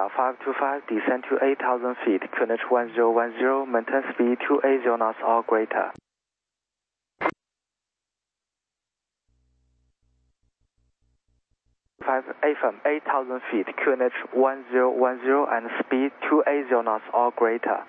525, descend to 8,000 feet, QNH 1010, maintain speed 280 knots or greater. Affirm 8,000 feet, QNH 1010 and speed 280 knots or greater.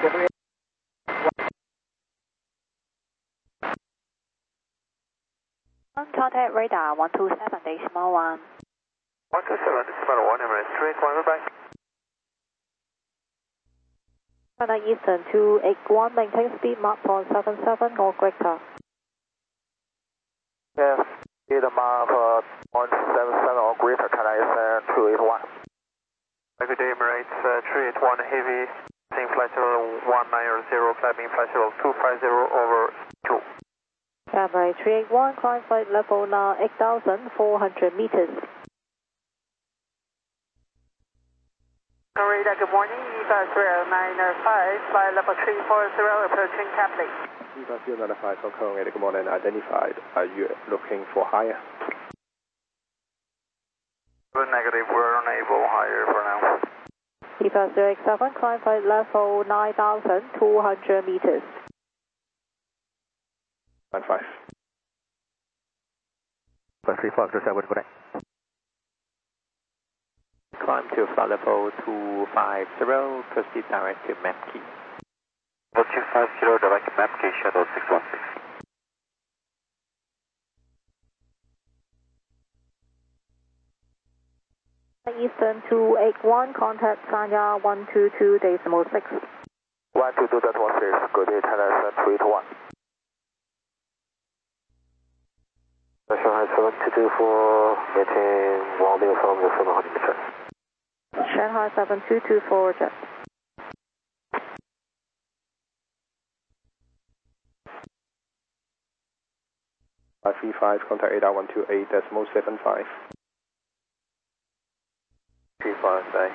Contact radar 127.1. 127.1, Emirates 381, bye. China Eastern 281, maintain speed Mach 0.77 or greater. Yes, speed Mach 0.77 or greater, China Eastern 281. Good day, Emirates 381, heavy, seeing flight level 190, climbing flight level 250 over 2. Emirates 381, climb flight level now 8,400 meters. Radar, good morning, EVA 0905, flight level 340, approaching Capley. EVA 0905, Hong Kong, good morning, identified. Are you looking for higher? Negative, we're unable higher for now. EVA 087, climb flight level 9,200 meters. 95. 35, just over today. Climb to flight level 250, proceed direct to map key. 250, direct to map key, shuttle 616. Eastern 281, contact Sanya 122.6. 122.16, good day, China Eastern 281. Shanghai 7224, maintain Wangling from the 700 meters. Shanghai 7224, jet. .535, contact 8128.75. 35, bye.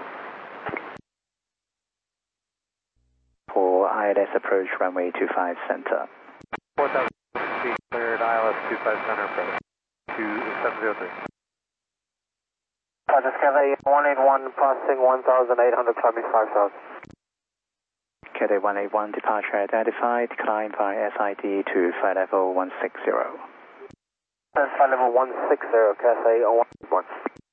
For ILS approach runway 25 center. 4,000 feet cleared, ILS 25 center, approach 2703. Project Cathay 181, passing 1,800, climbing 5,000. Cathay 181, departure identified, climb by SID to flight level 160. Flight level 160, Cathay 181.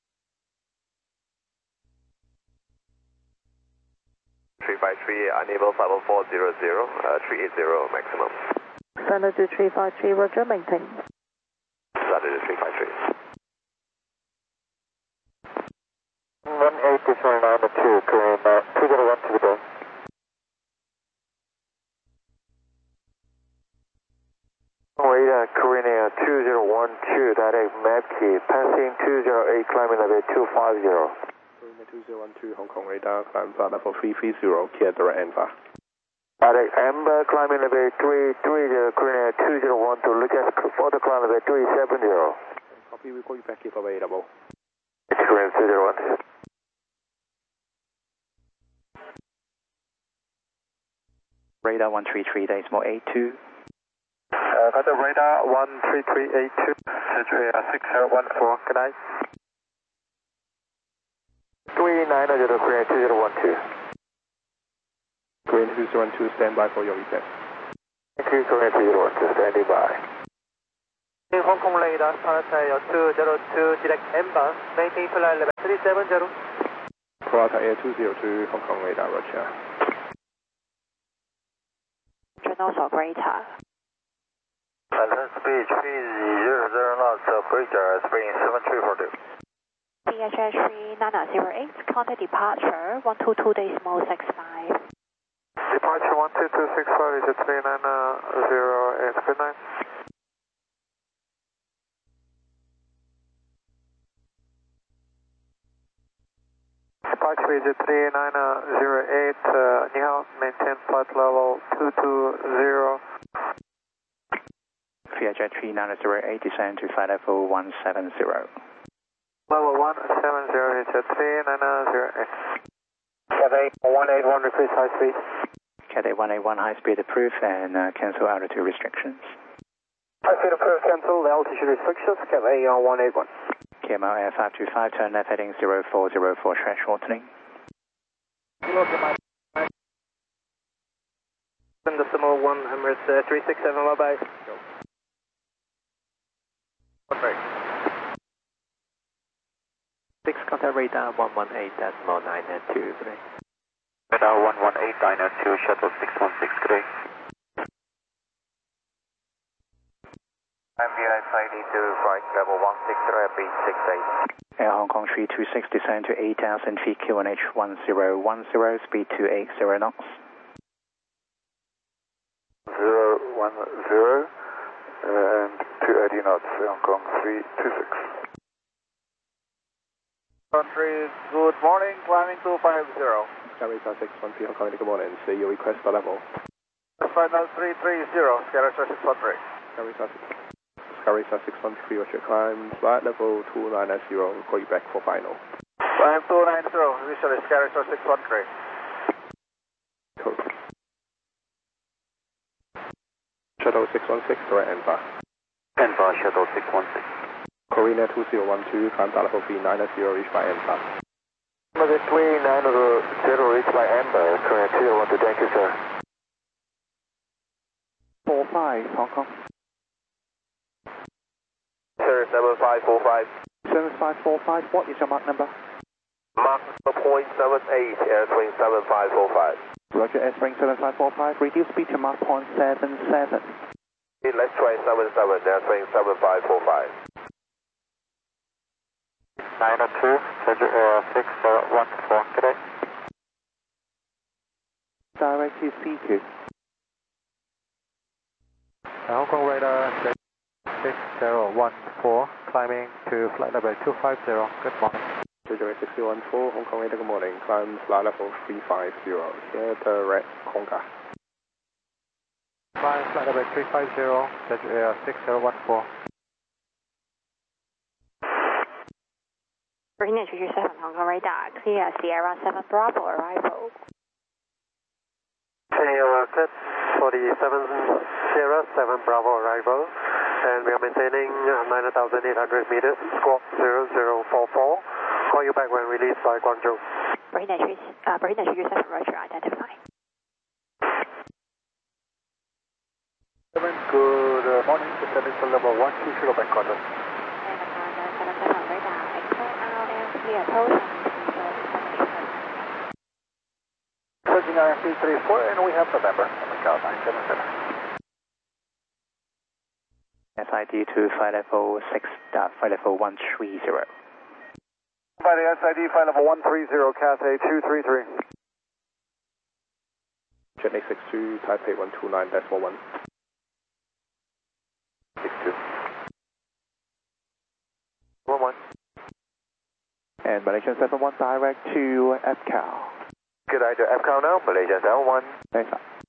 353, unable flight level 400, 380 maximum. Standard to 353, roger, maintain. Standard to 353. 180.92, current 201 to the door. Radar, Korean Air 2012, direct map key, passing 208, climbing level 250. 2012, Hong Kong radar, climb flight level 330, clear direct Amber. Direct Amber, climbing level 330, Korean Air 2012, look at photo climb level 370. Copy, we'll call you back if available. It's Korean 201. Radar 133, decimal 82. Got the radar 13382, 6014, good night. 3900, Korean 2012. Korean 2012, stand by for your request. Thank you, Korean 2012, standing by. Hong Kong radar, Parata 202, direct Amber, maintain flight level 370. Parata Air 202, Hong Kong radar, roger. General or greater. Maintain speed 300 knots, greater, spring 7342. DHH 3908, contact departure 122.65. Departure 12265 is at 3908, good night. Departure is at 3908, Ni hao, maintain flight level 220. Vietjet 3908, descend to flight level 170. Level 170 is at 3908. Cathay 181, request high speed. Cathay 181, high speed approved and cancel altitude restrictions. High speed approved, cancel altitude restrictions, Cathay 181. KML Air 525, turn left heading 0404, track shortening. decimal 1 Emirates 367, bye bye. Contact. 6 contact radar 118 decimal 992, good day. Radar 118 992, shuttle 616, good day. MVI SID to flight level 160, beat 68. Air Hong Kong 326, descend to 8,000 feet, QNH 1010, speed 280 knots. 010 and 280 knots, Hong Kong 326. Country, good morning, climbing 250. Skyracer 613 Hong Kong, good morning. See your request for level. Final 330, Skyracer 613. Skyracer 613, what's your climb? Flight level 290, call you back for final. Climb 290, visually Skyracer 613. Cool. Shuttle 616, correct, ENVA. ENVA, Shuttle 616. Corina 2012, climb down level 390, reached by ENVA. Number 390, reached by ENVA, Corina 2012, thank you, sir. 45 Hong Kong. Sir, 7545. 7545, what is your mark number? Mark .78, airstream 7545. Roger, airstream 7545, reduce speed to Mach 0.77. Let's try 77, airstream 7545. 902, Roger, 6014, good day. Direct to C2. Hong Kong radar 6014, climbing to flight level 250, good morning. Roger 6014, Hong Kong radar, good morning. Climb flight level 350, here direct Konga. Climb flight level 350, Roger 6014. Greenwich 27 Hong Kong radar, clear Sierra 7 Bravo arrival. Sierra 47 Sierra 7 Bravo arrival, and we are maintaining 9,800 meters, squawk 0044. Call you back when released by Guangzhou. Greenwich 27 Roger, identify. Good morning, descending to level 120 back contact. And 77 radar, exit out and clear total. Surging RFC 34, and we have November, Macau 977. SID to flight level 6, flight level 130. By the SID, flight level 130, Cathay 233. Jetney 62, Taipei 129, decimal 1. 62. 11. And Malaysian 71 direct to FCAL. Good eye to FCAL now, Malaysia 71. Thanks.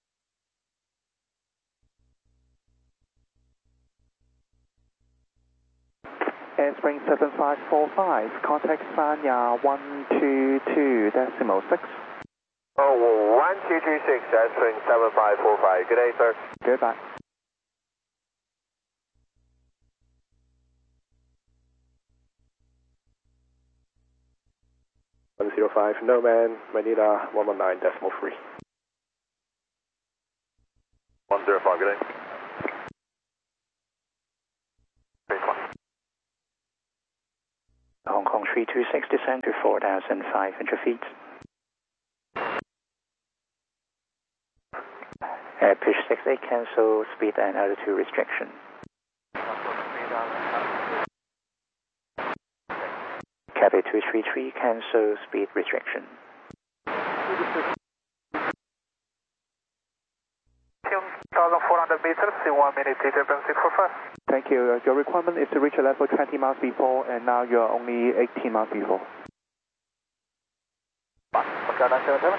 Airspring 7545, contact Sanya 122 decimal 6. Oh, 1226, airstream 7545. Good day, sir. Goodbye. No man, Manila 119 decimal 3. 105, good day. Hong Kong 326, descend to 4,500 feet. Pitch 68, cancel speed and altitude restriction. Cathay 233, cancel speed restriction. 1,400 meters, 1 minute, 645. Thank you. Your requirement is to reach a level 20 miles before, and now you are only 18 miles before. Macau 977.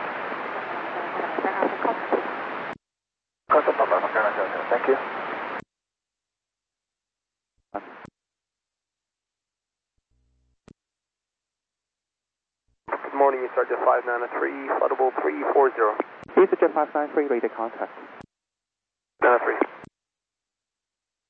Contact number, Macau 977. Thank you. Good morning, Sergeant 593, audible 340. This is Jet 593, radar contact. 93.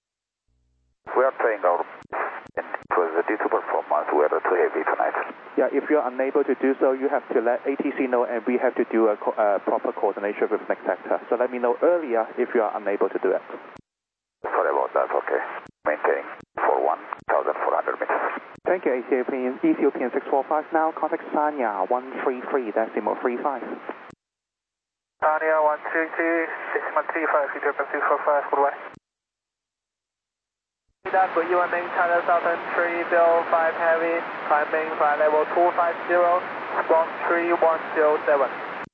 We are playing out, and it was due to performance, we are too heavy tonight. Yeah, if you're unable to do so, you have to let ATC know, and we have to do a proper coordination with next sector. So let me know earlier if you are unable to do it. Sorry about that, okay. Maintaining for 1,400 meters. Thank you, Ethiopian 645 now. Contact Sanya 133.35. Sanya 133.35, Ethiopian 645, goodbye. For you and China Southern 305 Heavy, climbing flight level 250, squawk 3107.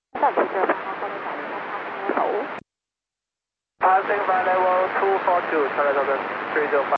Passing flight level 242, China Southern 305.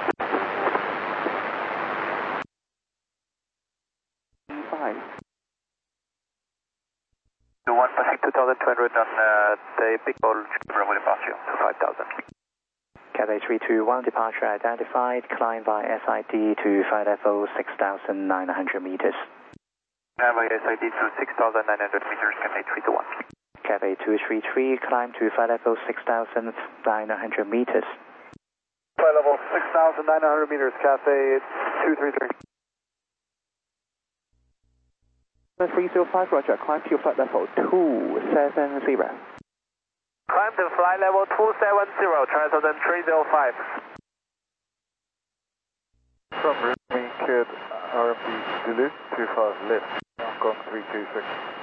1 passing 2,200 on the big old Bravo departure to 5,000. Cathay 321 departure identified, climb by SID to flight level 6,900 meters. Climb by SID to 6,900 meters, Cathay 321. Cathay 233, climb to flight level 6,900 meters. Flight level 6,900 meters, Cathay 233. 305, roger, climb to flight level 270. Climb to flight level 270, Transition 305. From Remain Kid, RMP Zulu 25 left, Hong Kong 326.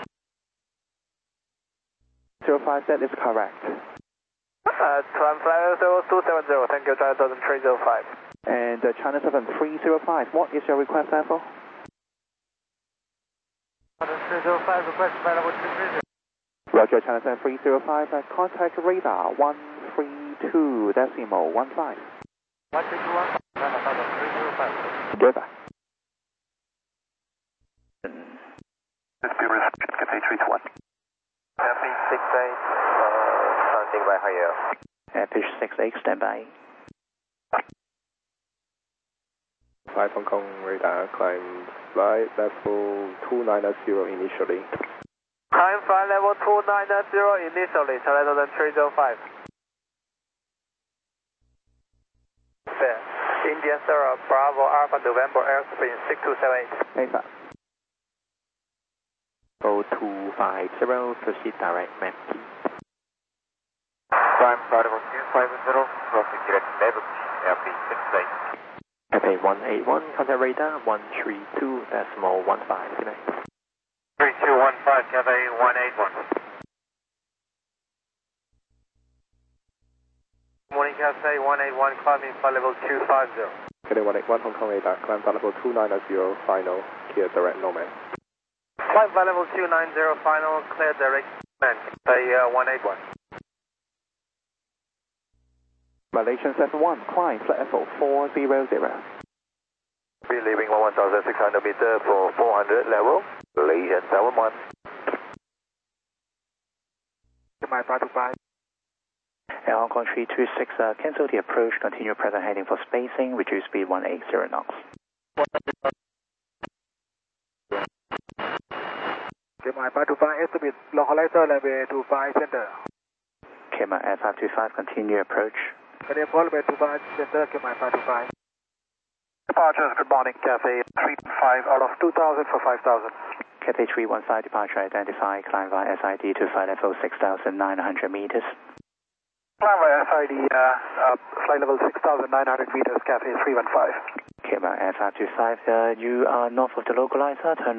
05, that is correct. Climb flight level 270, thank you, Transition 305. And China 7305, what is your request level? 305, request flight level 230. Roger, China 7305, contact radar 132.15. 132.15, China 305. Goodbye. Let's be reception, Cathay 321. Happy 68, standing by higher. Fish 68, stand by. 5 Hong Kong radar, climb flight level 290 initially. Climb flight level 290 initially, China 305. There. India Sierra Bravo Alpha November airspeed 6278. Hey, 0250, proceed direct map. Climb flight level 250, crossing direct level, airspeed 68. Cathay 181, contact radar 132.15. Good night. 3215, Cathay 181. Morning, Cathay 181, climbing flight level 250. Cathay 181 Hong Kong radar, climb flight level 290, final, clear direct nomad. Climb flight level 290, final, clear direct man, Cathay 181. Malaysian 71, climb flight level 400. Be leaving 1,600 meter for 400 level, Malaysian 71. My 525. Hong Kong 326, cancel the approach, continue present heading for spacing, reduce speed 180 knots. My 525, estimate localizer level 25 center. Kema F525, continue approach. Level 25 center, my 525. Departures, good morning, Cathay 315 out of 2,000 for 5,000. Cathay 315, departure identified, climb via SID to flight level 6,900 meters. Climb via SID, flight level 6,900 meters, Cathay 315. Kema F525, you are north of the localizer, turn